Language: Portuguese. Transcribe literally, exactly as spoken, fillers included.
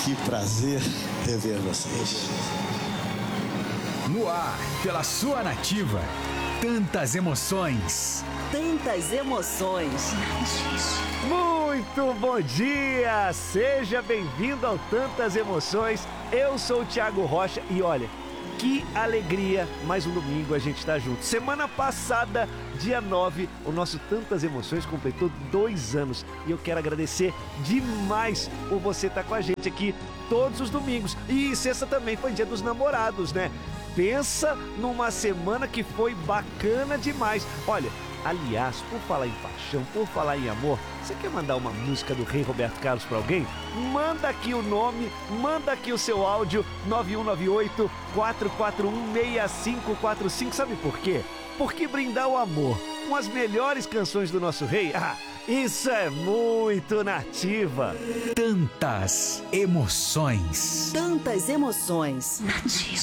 Que prazer rever vocês. No ar, pela sua Nativa. Tantas emoções. Tantas emoções. Muito bom dia! Seja bem-vindo ao Tantas Emoções. Eu sou o Thiago Rocha e olha, que alegria, mais um domingo a gente está junto. Semana passada, dia nove, o nosso Tantas Emoções completou dois anos. E eu quero agradecer demais por você estar com a gente aqui todos os domingos. E sexta também foi dia dos namorados, né? Pensa numa semana que foi bacana demais. Olha, aliás, por falar em paixão, por falar em amor, você quer mandar uma música do Rei Roberto Carlos para alguém? Manda aqui o nome, manda aqui o seu áudio nove um nove oito, quatro quatro um, seis cinco quatro cinco. Sabe por quê? Porque brindar o amor com as melhores canções do nosso rei, ah, isso é muito Nativa. Tantas emoções. Tantas emoções. Nativa.